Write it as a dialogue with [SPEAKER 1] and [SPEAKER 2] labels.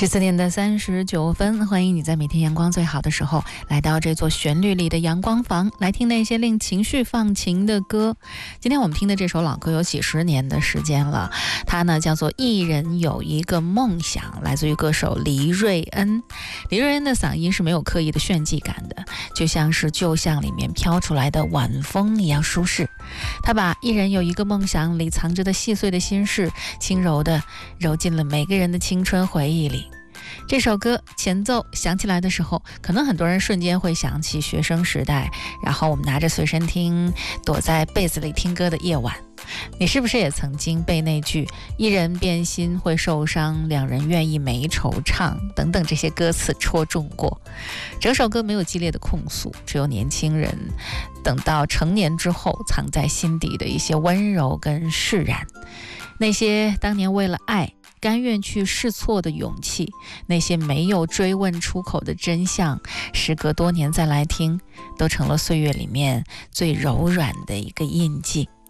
[SPEAKER 1] 14:39，欢迎你在每天阳光最好的时候来到这座旋律里的阳光房，来听那些令情绪放晴的歌。今天我们听的这首老歌有几十年的时间了，它呢叫做《一人有一个梦想》，来自于歌手黎瑞恩。黎瑞恩的嗓音是没有刻意的炫技感的，就像是旧巷里面飘出来的晚风一样舒适。他把《一人有一个梦想》里藏着的细碎的心事，轻柔地揉进了每个人的青春回忆里。这首歌前奏响起来的时候，可能很多人瞬间会想起学生时代，然后我们拿着随身听躲在被子里听歌的夜晚。你是不是也曾经被那句一人变心会受伤，两人愿意没惆怅等等这些歌词戳中过？整首歌没有激烈的控诉，只有年轻人等到成年之后藏在心底的一些温柔跟释然。那些当年为了爱甘愿去试错的勇气，那些没有追问出口的真相，时隔多年再来听，都成了岁月里面最柔软的一个印记。